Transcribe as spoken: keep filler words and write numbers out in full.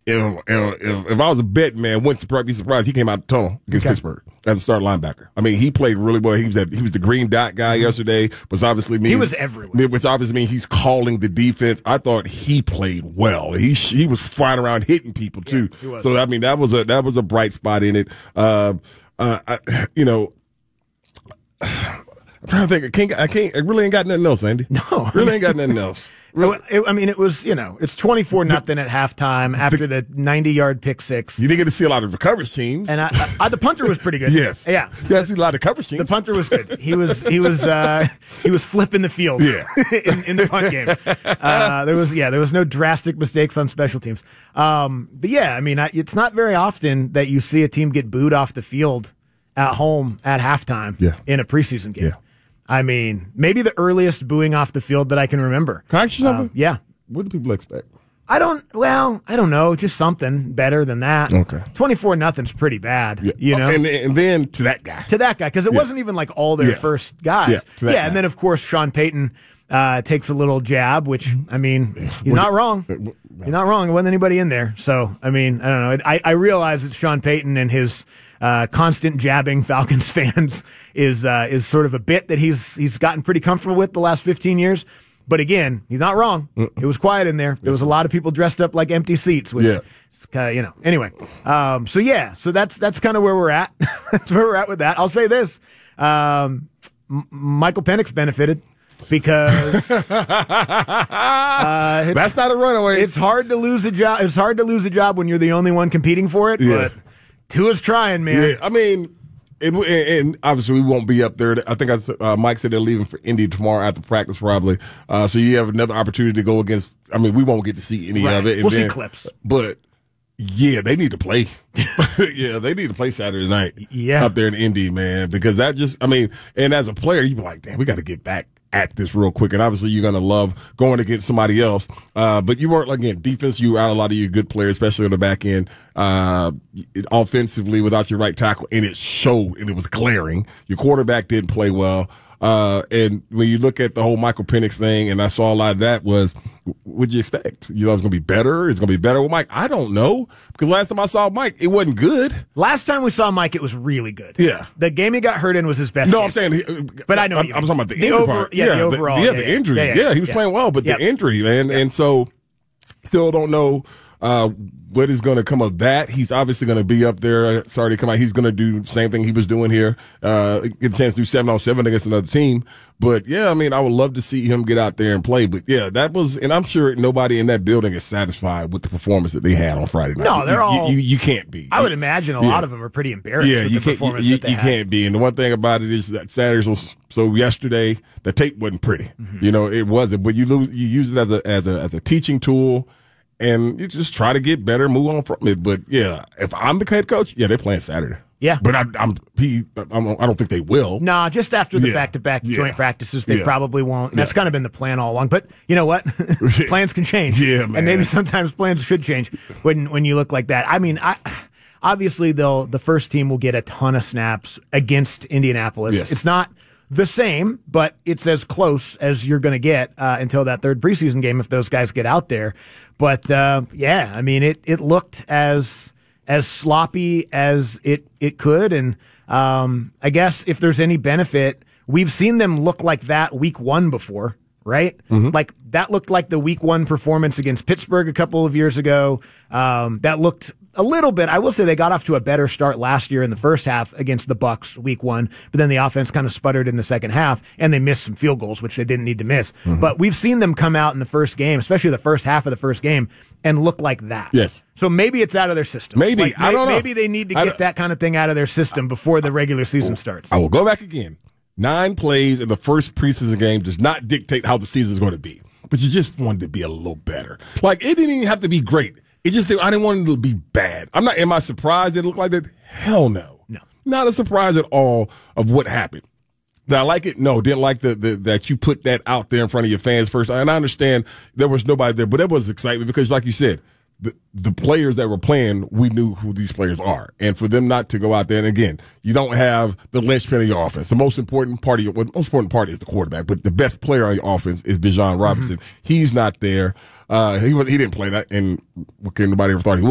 if if, if I was a bet man, wouldn't surprise, be surprised he came out the tunnel against okay. Pittsburgh as a start linebacker. I mean, he played really well. He was that he was the green dot guy mm-hmm. yesterday, which obviously means he was everywhere. Which obviously means he's calling the defense. I thought he played well. He he was flying around hitting people too. Yeah, he was. So I mean, that was a that was a bright spot in it. Uh, uh, I, you know. I'm trying to think. I can't. I can't. I really ain't got nothing else, Andy. No, really ain't got nothing else. Really. It, I mean, it was, you know, it's twenty-four nothing at halftime after the ninety-yard pick six. You didn't get to see a lot of the coverage teams. And I, I, I, the punter was pretty good. Yes. Yeah. You got to see a lot of coverage teams. The punter was good. He was, he was, uh, he was flipping the field. Yeah. in, in the punt game. Uh, there was, yeah, there was no drastic mistakes on special teams. Um, but yeah, I mean, I, it's not very often that you see a team get booed off the field at home at halftime yeah. in a preseason game. Yeah. I mean, maybe the earliest booing off the field that I can remember. Can I ask you something? Um, yeah. What do people expect? I don't, well, I don't know. Just something better than that. Okay. twenty-four nothing's pretty bad, yeah. you know? Oh, and, and then to that guy. To that guy, because it yeah. wasn't even like all their yeah. first guys. Yeah, to that yeah guy. And then, of course, Sean Payton uh, takes a little jab, which, I mean, he's what not it, wrong. It, he's not wrong. There wasn't anybody in there. So, I mean, I don't know. I, I realize it's Sean Payton and his uh, constant jabbing Falcons fans is uh, is sort of a bit that he's he's gotten pretty comfortable with the last fifteen years. But again, he's not wrong. It was quiet in there. There was a lot of people dressed up like empty seats. Which, yeah. Uh, you know. Anyway, um, so yeah, so that's that's kind of where we're at. That's where we're at with that. I'll say this: um, M- Michael Penix benefited because uh, that's not a runaway. It's hard to lose a job. It's hard to lose a job when you're the only one competing for it. Yeah. But Tua's trying, man. Yeah, I mean. And, and obviously, we won't be up there. I think I, uh, Mike said they're leaving for Indy tomorrow after practice, probably. Uh, so you have another opportunity to go against. I mean, we won't get to see any right. of it. And we'll then, see clips. But yeah, they need to play. yeah, they need to play Saturday night. Yeah. Up there in Indy, man, because that just. I mean, and as a player, you be like, damn, we got to get back at this real quick. And obviously, you're gonna love going against somebody else. Uh, but you weren't, again, defense. You were out a lot of your good players, especially on the back end. Uh, offensively, without your right tackle, and it showed, and it was glaring. Your quarterback didn't play well. Uh, and when you look at the whole Michael Penix thing, and I saw a lot of that, was, what'd you expect? You know, it's going to be better? It's going to be better with Mike? I don't know. Because last time I saw Mike, it wasn't good. Last time we saw Mike, it was really good. Yeah. The game he got hurt in was his best No, game. I'm saying, he, but I know I'm, you I'm talking about the, the injury over, part. Yeah, yeah, the overall. The, yeah, yeah, the yeah, injury. Yeah, Yeah, yeah, he was yeah. playing well, but yep. the injury, man. Yep. And so, still don't know. Uh, what is going to come of that? He's obviously going to be up there. Sorry to come out. He's going to do the same thing he was doing here. Uh, get a chance to do seven on seven against another team. But yeah, I mean, I would love to see him get out there and play. But yeah, that was, and I'm sure nobody in that building is satisfied with the performance that they had on Friday night. No, they're you, all. You, you, you can't be. I would imagine a yeah. lot of them are pretty embarrassed yeah, with you the can't, performance you, that they you had. can't be. And the one thing about it is that Saturday was, so yesterday, the tape wasn't pretty. Mm-hmm. You know, it wasn't. But you lose, you use it as a, as a, as a teaching tool. And you just try to get better, move on from it. But yeah, if I'm the head coach, yeah, they're playing Saturday. Yeah, but I, I'm, he, I'm, I don't think they will. Nah, just after the yeah. back-to-back yeah. joint practices, they yeah. probably won't. And that's yeah. kind of been the plan all along. But you know what? Plans can change. Yeah, man. And maybe sometimes plans should change when when you look like that. I mean, I obviously they'll the first team will get a ton of snaps against Indianapolis. Yes. It's not the same, but it's as close as you're going to get uh, until that third preseason game if those guys get out there. But uh, yeah, I mean, it it looked as as sloppy as it it could, and um, I guess if there's any benefit, we've seen them look like that week one before, right? Mm-hmm. Like that looked like the week one performance against Pittsburgh a couple of years ago. Um, that looked a little bit. I will say they got off to a better start last year in the first half against the Bucs week one, but then the offense kind of sputtered in the second half, and they missed some field goals, which they didn't need to miss. Mm-hmm. But we've seen them come out in the first game, especially the first half of the first game, and look like that. Yes. So maybe it's out of their system. Maybe. Like, I don't know. Maybe they need to get that kind of thing out of their system before the regular season starts. I will go back again. Nine plays in the first preseason game does not dictate how the season is going to be. But you just wanted to be a little better. Like, it didn't even have to be great. It just, I didn't want it to be bad. I'm not, am I surprised it looked like that? Hell no. No. Not a surprise at all of what happened. Did I like it? No. Didn't like the, the, that you put that out there in front of your fans first. And I understand there was nobody there, but there was excitement because, like you said, the, the players that were playing, we knew who these players are. And for them not to go out there, and again, you don't have the linchpin of your offense. The most important part of your, well, the most important part is the quarterback, but the best player on your offense is Bijan Robinson. Mm-hmm. He's not there. Uh, he was, he didn't play that, and nobody ever thought he would.